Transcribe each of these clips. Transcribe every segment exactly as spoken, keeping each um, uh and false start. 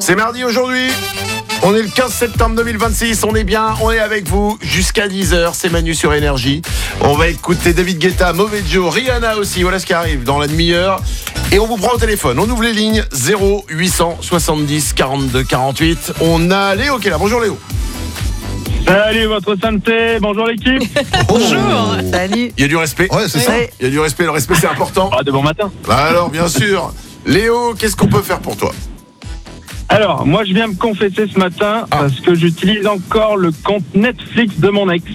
C'est mardi aujourd'hui. On est le quinze septembre deux mille vingt-six, on est bien, on est avec vous jusqu'à dix heures, c'est Manu sur Énergie. On va écouter David Guetta, Mauvais Joe, Rihanna aussi, voilà ce qui arrive dans la demi-heure. Et on vous prend au téléphone, on ouvre les lignes zéro huit cent soixante-dix quarante-deux quarante-huit. On a Léo qui est là, bonjour Léo. Salut votre santé, bonjour l'équipe. Bonjour. Salut. Il y a du respect. Ouais, c'est ça. Ouais. Il y a du respect, le respect c'est important. Ah, de bon matin. Bah alors bien sûr. Léo, qu'est-ce qu'on peut faire pour toi? Alors, moi je viens me confesser ce matin Ah. parce que j'utilise encore le compte Netflix de mon ex.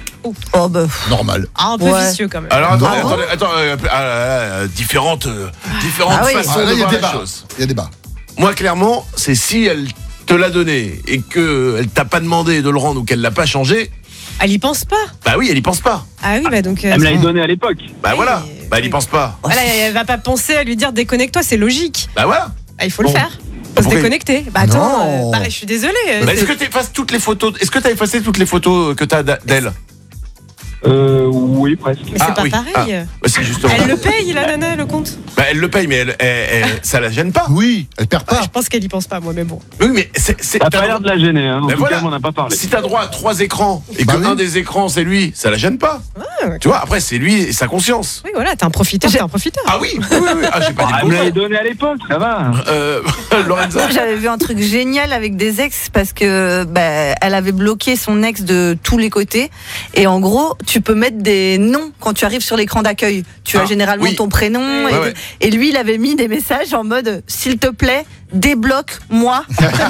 Oh bah. pff. Normal. Ah, un peu Ouais. vicieux quand même. Alors attendez, Ah bon attendez, attends, euh, ah, euh, différentes, euh, différentes Ah oui. façons Ah, là, de il y a voir la débat. chose. Il y a débat. Moi, clairement, c'est si elle te l'a donné et qu'elle t'a pas demandé de le rendre ou qu'elle l'a pas changé, Elle y pense pas. bah oui, elle y pense pas. Ah oui, bah donc. euh, Elle me l'avait donné à l'époque. Bah Oui, voilà, mais- bah elle y pense pas. Voilà, elle va pas penser à lui dire déconnecte-toi, c'est logique. Bah voilà. Ah, il faut le Bon. faire. Faut se Pourquoi déconnecter. Bah attends, Non. euh, bah, je suis désolée. euh, Bah, c'est- est-ce que tu effaces toutes les photos? Est-ce que t'as effacé toutes les photos que t'as d'a- d'elle? Euh, oui, presque. Mais c'est Ah, pas oui. pareil. Ah. Bah si justement. Elle le paye, la nana, le compte. Bah elle le paye, mais elle, elle- elle- ça la gêne pas. Oui, elle perd Ah, pas. je pense qu'elle y pense pas, moi, mais bon. Oui, mais c'est, c'est Ça a t'as pas l'air droit- de la gêner, hein. En Ben tout voilà. cas, on n'en a pas parlé. Si t'as droit à trois écrans et Bah que oui. un des écrans c'est lui, ça la gêne pas. ouais. Tu vois, après c'est lui et sa conscience. Oui, voilà, t'es un profiteur, t'es un profiteur. Ah oui, oui, oui, oui. Ah, j'ai pas dit Ah, le elle me l'avait contraire. donné à l'époque, ça va. Euh, Lorenza. J'avais vu un truc génial avec des ex parce que bah, elle avait bloqué son ex de tous les côtés et en gros tu peux mettre des noms quand tu arrives sur l'écran d'accueil. Tu Ah, as généralement oui. ton prénom Ouais, et, ouais. et lui il avait mis des messages en mode s'il te plaît débloque-moi. Et en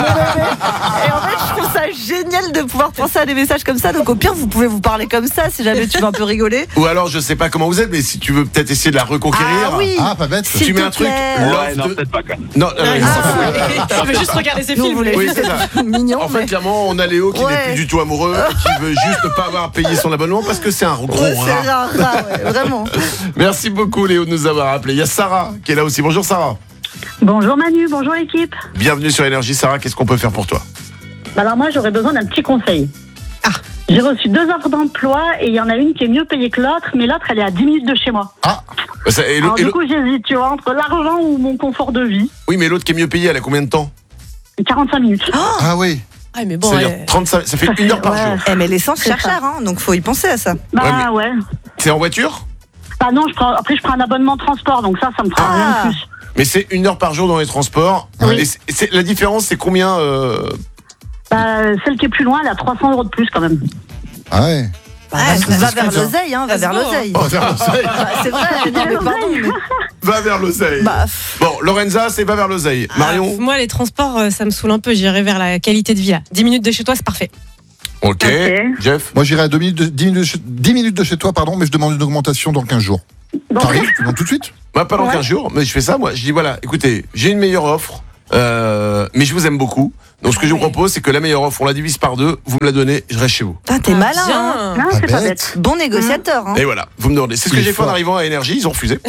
fait je trouve ça génial de pouvoir penser à des messages comme ça, donc au pire vous pouvez vous parler comme ça si jamais tu veux un peu rigoler. Ou alors je sais pas comment vous êtes, mais si tu veux peut-être essayer de la reconquérir. Ah oui. Ah, pas bête. S'il Tu mets te un truc. plaît. Love Ouais, non, de- peut-être pas quoi. Non, non, Ah, non, il non, s'en non, fout. non. Il veut juste regarder ses Nous, films. vous voulez Oui, juste c'est ça. être mignon. En fait, mais- clairement, on a Léo qui Ouais. n'est plus du tout amoureux, qui veut juste ne pas avoir payé son abonnement parce que c'est un gros Ouais, rat. c'est rare, rare, ouais, vraiment. Merci beaucoup Léo de nous avoir appelé. Il y a Sarah qui est là aussi. Bonjour Sarah. Bonjour Manu, bonjour l'équipe. Bienvenue sur Énergie. Sarah, qu'est-ce qu'on peut faire pour toi? Alors moi j'aurais besoin d'un petit conseil. Ah. J'ai reçu deux offres d'emploi et il y en a une qui est mieux payée que l'autre, mais l'autre elle est à dix minutes de chez moi. Ah, Bah, ça- et le- Alors et du le- coup j'hésite, tu vois, entre l'argent ou mon confort de vie. Oui, mais l'autre qui est mieux payé, elle a combien de temps? quarante-cinq minutes. ah oui. Ah, mais bon, C'est-à-dire elle- trente-cinq, ça fait une heure par Ouais. jour. Eh, mais l'essence C'est cher ça. cher, hein, donc faut y penser à ça. Bah Ouais, mais- ouais. C'est en voiture? Bah non, je prends, après je prends un abonnement de transport, donc ça, ça me fera Ah. rien de plus. Mais c'est une heure par jour dans les transports. Oui. Et c'est- c'est- la différence, c'est combien euh, Bah, celle qui est plus loin, elle a trois cents euros de plus quand même. Ah ouais. Bah, Ah, va ça va se vers discute, hein. l'oseille, hein, va Ça se vers vend, l'oseille. Oh, vers l'oseille. Bah, c'est vrai, non, mais pardon. mais- Va vers l'oseille. Bah, pff, Bon, Lorenza, c'est va vers l'oseille. Marion. Ah, moi, les transports, euh, ça me saoule un peu. J'irai vers la qualité de vie. Là. dix minutes de chez toi, c'est parfait. Ok. Ok. Jeff. Moi, j'irai à deux minutes de- dix minutes de chez, dix minutes de chez toi, pardon, mais je demande une augmentation dans quinze jours. Donc, T'arrives, tu demandes tout de suite. Moi, pas dans Ouais. quinze jours, mais je fais ça, moi. Je dis, voilà, écoutez, j'ai une meilleure offre, euh, mais je vous aime beaucoup. Donc, ce que je vous Ouais. propose, c'est que la meilleure offre, on la divise par deux, vous me la donnez, je reste chez vous. putain, t'es Ah, malin. hein. bien. non, c'est Ah, pas bête. bête. Bon négociateur. Hein. Et voilà, vous me demandez. C'est ce Il que est j'ai fait en fort. arrivant à Énergie, ils ont refusé.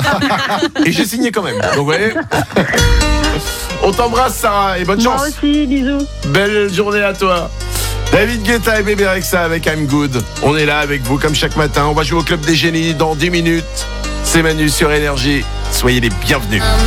Et j'ai signé quand même. Donc, vous voyez. On t'embrasse, Sarah, et bonne Moi chance. aussi, bisous. Belle journée à toi. David Guetta et Bébé Rexha avec I'm Good. On est là avec vous comme chaque matin. On va jouer au Club des Génies dans dix minutes. C'est Manu sur Énergie. Soyez les bienvenus.